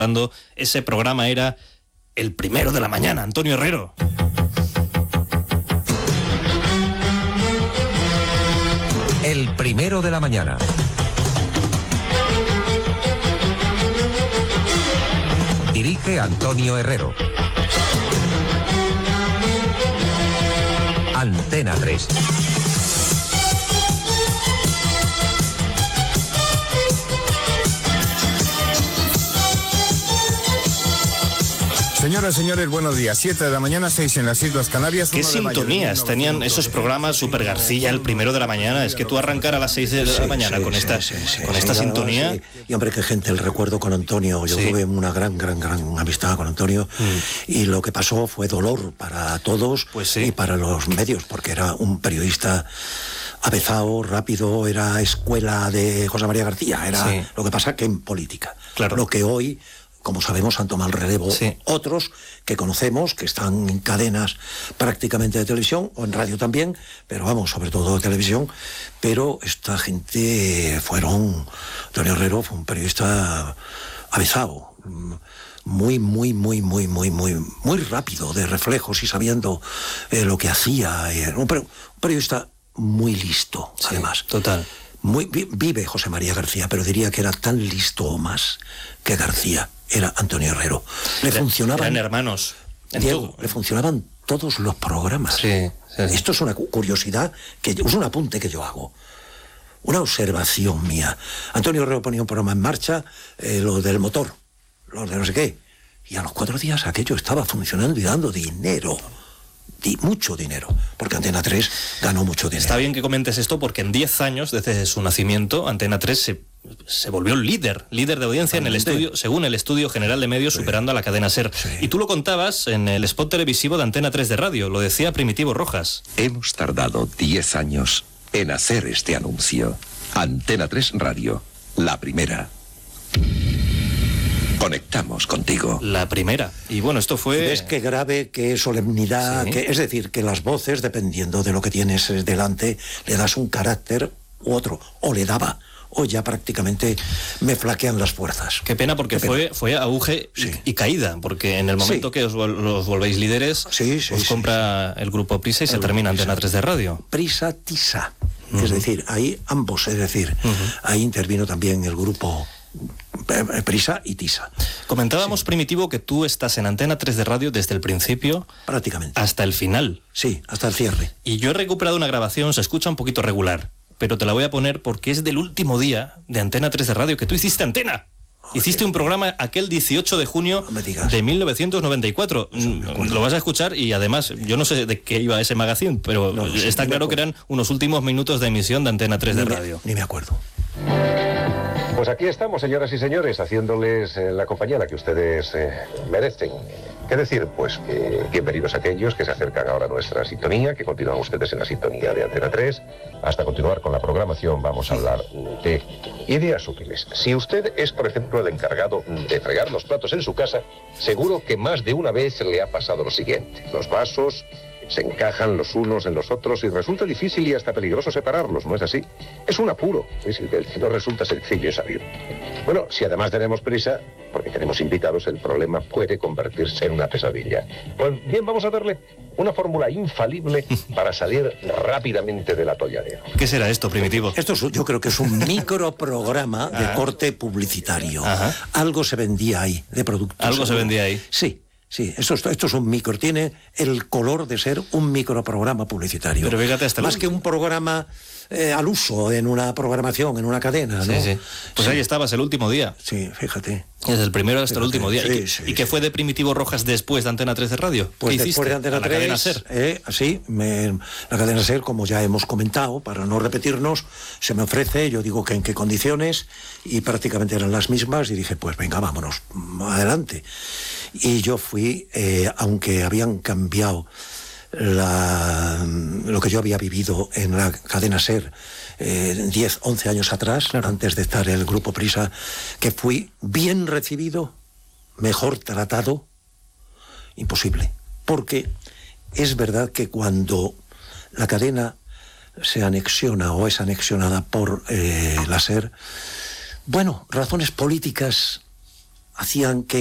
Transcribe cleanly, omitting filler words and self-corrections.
Ese programa era El Primero de la Mañana, Antonio Herrero. El Primero de la Mañana. Dirige Antonio Herrero. Antena 3. Señoras, señores, buenos días. 7 de la mañana, 6 en las Islas Canarias. ¿Qué sintonías tenían esos programas Super García, El Primero de la Mañana? Es que tú arrancar a las 6 de la mañana con esta sintonía. Sí. Y hombre, qué gente, el recuerdo con Antonio. Yo tuve una gran amistad con Antonio y lo que pasó fue dolor para todos y para los medios, porque era un periodista avezado, rápido, era escuela de José María García. Era lo que pasa que en política. Claro. Lo que hoy, como sabemos, han tomado el relevo otros que conocemos, que están en cadenas prácticamente de televisión, o en radio también, pero vamos, sobre todo de televisión. Pero esta gente Antonio Herrero fue un periodista avezado, muy rápido, de reflejos y sabiendo lo que hacía. Un periodista muy listo, además. Total. Vive José María García, pero diría que era tan listo o más que García. Era Antonio Herrero. Eran hermanos. Diego, le funcionaban todos los programas. Sí. Esto es una curiosidad, es un apunte que yo hago. Una observación mía. Antonio Herrero ponía un programa en marcha, lo del motor, lo de no sé qué. Y a los 4 días aquello estaba funcionando y dando dinero. Mucho dinero, porque Antena 3 ganó mucho dinero. Está bien que comentes esto porque en 10 años desde su nacimiento Antena 3 se volvió líder de audiencia en el estudio, según el Estudio General de Medios, superando a la cadena SER. Y tú lo contabas en el spot televisivo de Antena 3 de radio, lo decía Primitivo Rojas. Hemos tardado 10 años en hacer este anuncio. Antena 3 Radio, la primera. Conectamos contigo. La primera. Y bueno, esto fue... ¿Ves qué grave, qué solemnidad? Es decir, que las voces, dependiendo de lo que tienes delante, le das un carácter u otro. O le daba. O ya prácticamente me flaquean las fuerzas. Qué pena, porque fue auge y caída. Porque en el momento que os volvéis líderes, os compra el grupo Prisa y se termina Antena 3 de radio. Prisa Tisa. Es decir, ahí ambos. Es decir, ahí intervino también el grupo Prisa y Tisa. Comentábamos, Primitivo, que tú estás en Antena 3 de radio desde el principio prácticamente hasta el final. Sí, hasta el cierre. Y yo he recuperado una grabación, se escucha un poquito regular, pero te la voy a poner porque es del último día de Antena 3 de radio que tú hiciste antena. Hiciste un programa aquel 18 de junio de 1994. Lo vas a escuchar y además, yo no sé de qué iba ese magazine, pero está claro que eran unos últimos minutos de emisión de Antena 3 de radio. Ni me acuerdo. Pues aquí estamos, señoras y señores, haciéndoles la compañía a la que ustedes merecen. ¿Qué decir? Pues bienvenidos a aquellos que se acercan ahora a nuestra sintonía, que continúan ustedes en la sintonía de Antena 3. Hasta continuar con la programación vamos a hablar de ideas útiles. Si usted es, por ejemplo, el encargado de fregar los platos en su casa, seguro que más de una vez le ha pasado lo siguiente. Los vasos se encajan los unos en los otros y resulta difícil y hasta peligroso separarlos, ¿no es así? Es un apuro, no resulta sencillo salir. Bueno, si además tenemos prisa, porque tenemos invitados, el problema puede convertirse en una pesadilla. Pues bien, vamos a darle una fórmula infalible para salir rápidamente del atolladero. ¿Qué será esto, Primitivo? Esto yo creo que es un microprograma de corte publicitario. Algo se vendía ahí, de productos. ¿Algo se vendía ahí? Sí. Sí, esto es un micro, tiene el color de ser un microprograma publicitario. Pero fíjate, hasta más que un programa al uso en una programación, en una cadena, ¿no? Sí. Pues ahí estabas el último día. Sí, fíjate. Desde el primero hasta el último día. ¿Y qué fue de Primitivo Rojas después de Antena 3 de radio? Pues ¿Qué después hiciste? de Antena 3, la cadena SER, como ya hemos comentado, para no repetirnos, se me ofrece, yo digo que en qué condiciones, y prácticamente eran las mismas, y dije, pues venga, vámonos, adelante. Y yo fui, aunque habían cambiado lo que yo había vivido en la cadena SER 10, 11 años atrás, antes de estar en el grupo Prisa, que fui bien recibido, mejor tratado, imposible. Porque es verdad que cuando la cadena se anexiona o es anexionada por la SER, bueno, razones políticas hacían que